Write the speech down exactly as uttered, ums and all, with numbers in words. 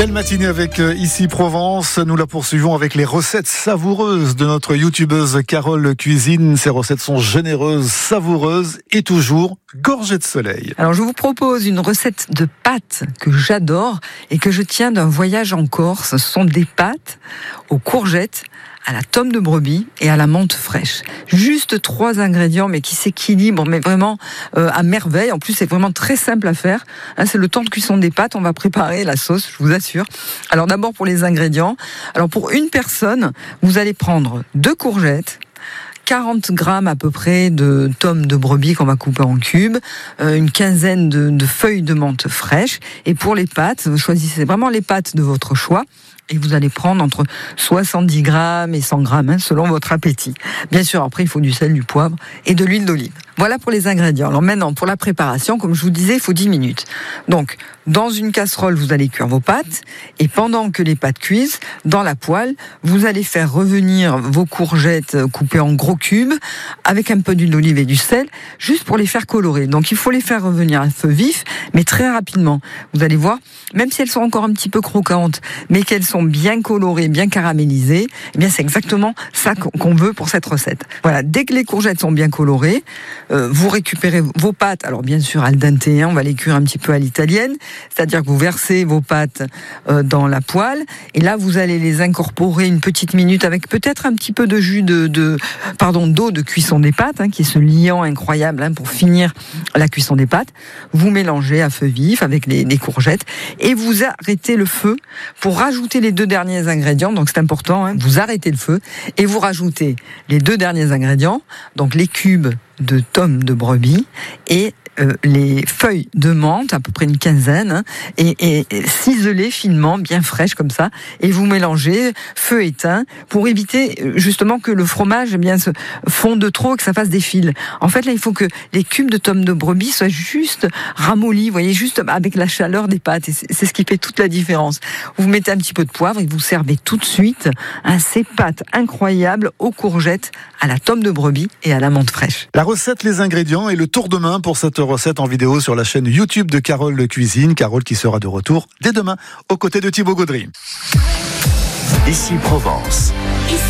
Belle matinée avec euh, Ici Provence. Nous la poursuivons avec les recettes savoureuses de notre youtubeuse Carole Cuisine. Ces recettes sont généreuses, savoureuses et toujours gorgées de soleil. Alors je vous propose une recette de pâtes que j'adore et que je tiens d'un voyage en Corse. Ce sont des pâtes aux courgettes, à la tome de brebis et à la menthe fraîche. Juste trois ingrédients, mais qui s'équilibrent, mais vraiment euh, à merveille. En plus, c'est vraiment très simple à faire. Hein, c'est le temps de cuisson des pâtes. On va préparer la sauce, je vous assure. Alors d'abord pour les ingrédients. Alors pour une personne, vous allez prendre deux courgettes, quarante grammes à peu près de tomes de brebis qu'on va couper en cubes, euh, une quinzaine de, de feuilles de menthe fraîche. Et pour les pâtes, vous choisissez vraiment les pâtes de votre choix. Et vous allez prendre entre soixante-dix grammes et cent grammes, hein, selon votre appétit. Bien sûr, après, il faut du sel, du poivre et de l'huile d'olive. Voilà pour les ingrédients. Alors maintenant, pour la préparation, comme je vous disais, il faut dix minutes. Donc, dans une casserole, vous allez cuire vos pâtes. Et pendant que les pâtes cuisent, dans la poêle, vous allez faire revenir vos courgettes coupées en gros cubes, avec un peu d'huile d'olive et du sel, juste pour les faire colorer. Donc, il faut les faire revenir à feu vif, mais très rapidement. Vous allez voir, même si elles sont encore un petit peu croquantes, mais qu'elles sont bien colorées, bien caramélisées, eh bien, c'est exactement ça qu'on veut pour cette recette. Voilà. Dès que les courgettes sont bien colorées, euh, vous récupérez vos pâtes. Alors, bien sûr, al dente, hein, on va les cuire un petit peu à l'italienne. C'est-à-dire que vous versez vos pâtes euh, dans la poêle. Et là, vous allez les incorporer une petite minute avec peut-être un petit peu de jus de, de pardon, d'eau de cuisson des pâtes, hein, qui est ce liant incroyable, hein, pour finir la cuisson des pâtes. Vous mélangez à feu vif avec les, les courgettes et vous arrêtez le feu pour rajouter les deux derniers ingrédients. Donc c'est important, hein, vous arrêtez le feu et vous rajoutez les deux derniers ingrédients, donc les cubes de tomes de brebis et euh, les feuilles de menthe, à peu près une quinzaine, hein, et, et, et ciselées finement, bien fraîches comme ça, et vous mélangez feu éteint pour éviter justement que le fromage eh bien, se fonde trop et que ça fasse des fils. En fait, là, il faut que les cubes de tomes de brebis soient juste ramollis, vous voyez, juste avec la chaleur des pâtes, et c'est, c'est ce qui fait toute la différence. Vous mettez un petit peu de poivre et vous servez tout de suite hein, ces pâtes incroyables aux courgettes, à la tome de brebis et à la menthe fraîche. La recette, les ingrédients et le tour de main pour cette recette en vidéo sur la chaîne YouTube de Carole Cuisine. Carole qui sera de retour dès demain aux côtés de Thibaut Gaudry. Ici Provence. Ici